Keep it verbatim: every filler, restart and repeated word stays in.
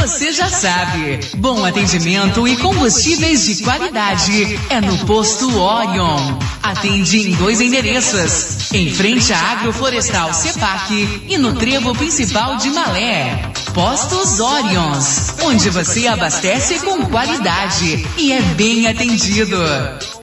você já sabe. Bom atendimento e combustíveis de qualidade é no Posto Orion. Atende em dois endereços, em frente à Agroflorestal Cepac e no trevo principal de Malé. Postos Orions, onde você abastece com qualidade e é bem atendido.